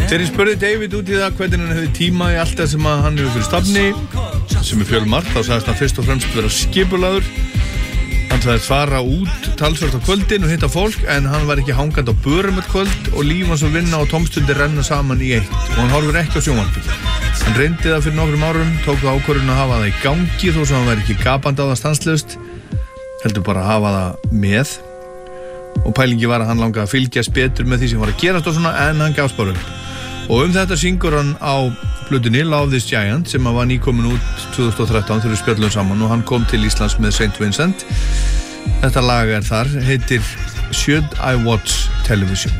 Þegar ég spurði David út í það hvernig hann hefði tíma í allt það sem hann hefur fyrir stafni, sem fjölmargt, þá sagðist hann fyrst og fremst vera skipulaður. Hann sagðist fara út talsvert á kvöldin og hitta fólk, en hann var ekki hangandi á börum eitt kvöld og líf hans og vinna og tómstundir renna saman í eitt og hann horfir ekki á sjónvarpið. Hann reyndi það fyrir nokkrum árum, tók það ákvörðun að hafa það í gangi þó sem hann væri ekki gapandi á það stanslaust, heldur bara að hafa það með. Og pælingi var að hann langaði að fylgjast betur með því sem var að gerast og svona, en hann gafst bara upp. Og þetta syngur hann á plötunni Love This Giant sem var nýkomin út 2013 þegar við spjöllum saman og hann kom til Íslands með St. Vincent. Þetta lag þar, heitir Should I Watch Television.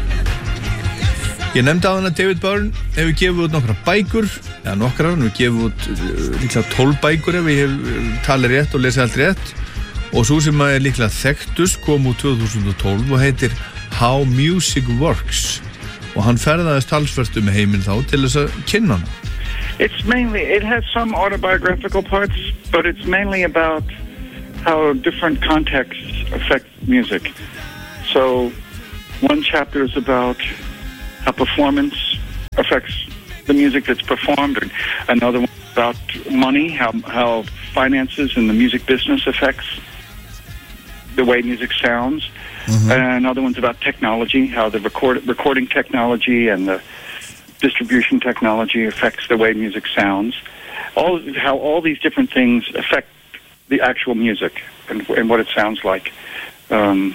Ég nefndi á hann að David Byrne hefur gefið út nokkra bækur, eða nokkrar, hann hefur gefið út líklega 12 bækur ef ég tali rétt og lesi allt rétt. Og svo sem líklega þekktust kom úr 2012 og heitir How Music Works og hann ferðaðist talsvert heiminn þá til þess að kynna hana. It has some autobiographical parts, but it's mainly about how different contexts affect music. So one chapter is about how performance affects the music that's performed, and another one about money, how finances and the music business affects the way music sounds. Mm-hmm. And another one's about technology, how the recording technology and the distribution technology affects the way music sounds. How all these different things affect the actual music and what it sounds like. So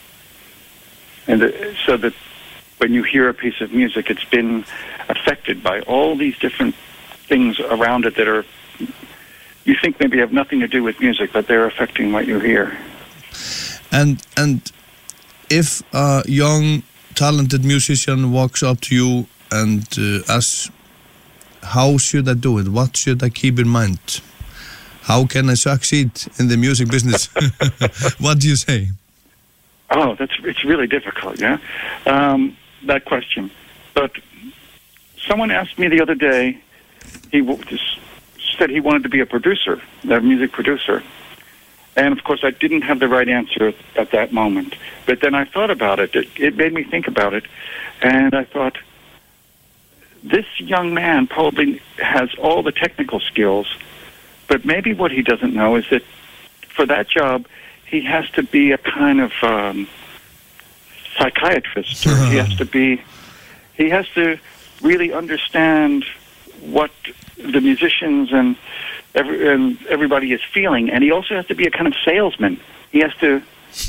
that when you hear a piece of music, it's been affected by all these different things around it that are, you think maybe have nothing to do with music, but they're affecting what you hear. And if a young, talented musician walks up to you and asks, how should I do it? What should I keep in mind? How can I succeed in the music business? What do you say? Oh, it's really difficult, yeah? That question. But someone asked me the other day, he said he wanted to be a producer, a music producer. And, of course, I didn't have the right answer at that moment. But then I thought about it. It made me think about it. And I thought, this young man probably has all the technical skills, but maybe what he doesn't know is that for that job, he has to be a kind of psychiatrist. Or he has to really understand what the musicians and everybody is feeling, and he also has to be a kind of salesman. He has to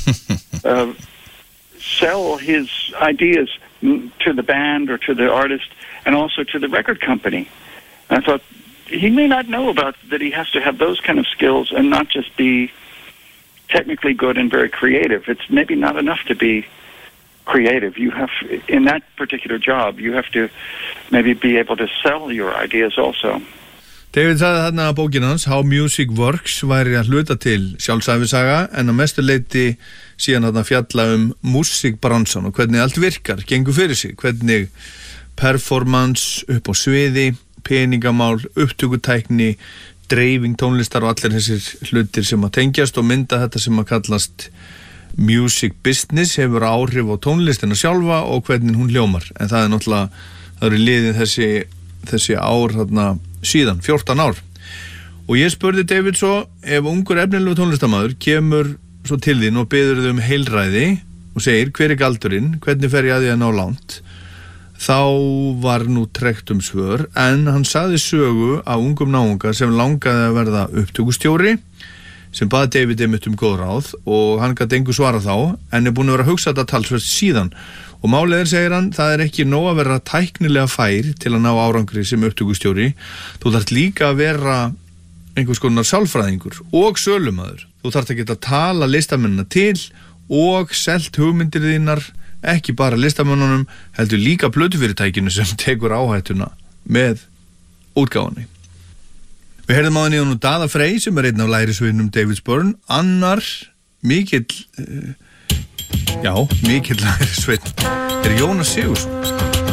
sell his ideas to the band or to the artist and also to the record company. And I thought, he may not know about that he has to have those kind of skills and not just be technically good and very creative. It's maybe not enough to be creative. You have, in that particular job, you have to maybe be able to sell your ideas also. David sagði þarna að bókin hans, How Music Works, væri að hluta til sjálfsævisaga, en að mestu leyti síðan þarna fjalla músikbransan og hvernig allt virkar, gengur fyrir sig, hvernig performance upp á sviði, peningamál, upptökutækni, dreifing tónlistar og allir þessir hlutir sem að tengjast og mynda þetta sem að kallast music business hefur áhrif á tónlistina sjálfa og hvernig hún hljómar. En það náttúrulega, það eru liðin þessi ár þarna síðan, 14 ár. Og ég spurði David svo, ef ungur efnilegu tónlistarmaður kemur svo til þín og biður þig heilræði og segir, hver galdurinn, hvernig fer ég að því að ná langt, þá var nú tregt svör, en hann sagði sögu af ungum náunga sem langaði að verða upptökustjóri, sem baði David einmitt góð ráð og hann gat engu svara þá, en búin að vera að hugsa þetta talsvert síðan. Og málið segir hann, það ekki nóg að vera tæknilega fær til að ná árangri sem upptökustjóri. Þú þarft líka að vera einhvers konar sálfræðingur og sölumaður. Þú þarft að geta að tala listamennina til og selt hugmyndir þínar, ekki bara listamennunum, heldur líka plötufyrirtækinu sem tekur áhættuna með útgáfunni. Við heyrðum á henni og nú Daða Frey sem einn af lærisveinum David Byrne, annar mikill lærisveinn er Jónas Sigurðsson.